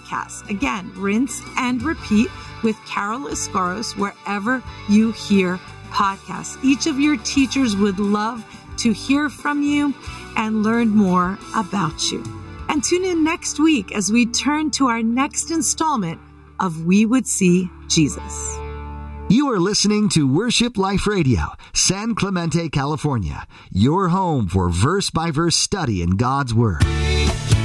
podcast. Again, Rinse and Repeat with Carol Escaros, wherever you hear podcasts. Each of your teachers would love to hear from you and learn more about you. And tune in next week as we turn to our next installment of We Would See Jesus. You are listening to Worship Life Radio, San Clemente, California, your home for verse-by-verse study in God's Word.